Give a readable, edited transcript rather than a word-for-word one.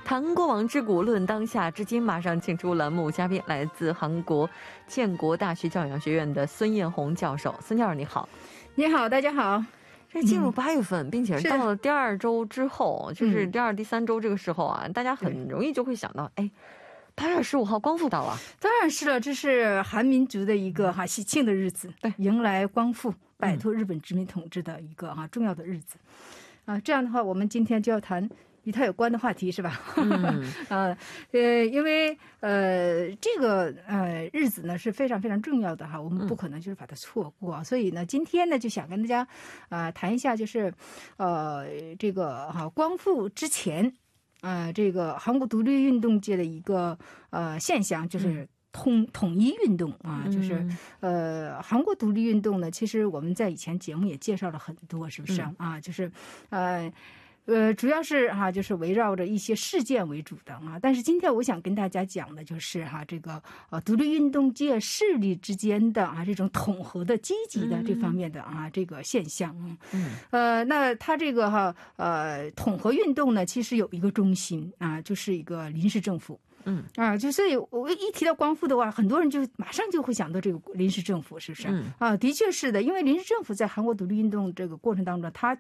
谈过往之古，论当下至今，马上请出栏目嘉宾，来自韩国建国大学教养学院的孙艳红教授。孙教授你好。 你好，大家好。 这进入8月份，并且到了第2周之后，就是第2、第3周这个时候啊，大家很容易就会想到，哎，8月15号光复到了。 当然是了，这是韩民族的一个喜庆的日子，对，迎来光复，摆脱日本殖民统治的一个重要的日子。这样的话，我们今天就要谈与它有关的话题，是吧？因为这个日子呢是非常非常重要的哈，我们不可能就是把它错过，所以呢，今天呢就想跟大家谈一下，就是这个光复之前这个韩国独立运动界的一个现象，就是统一运动就是韩国独立运动呢，其实我们在以前节目也介绍了很多，是不是就是主要是就是围绕着一些事件为主的但是今天我想跟大家讲的就是这个独立运动界势力之间的这种统合的积极的这方面的这个现象那它这个统合运动呢，其实有一个中心就是一个临时政府。就是我一提到光复的话，很多人就马上就会想到这个临时政府，是不是？的确是的，因为临时政府在韩国独立运动这个过程当中，它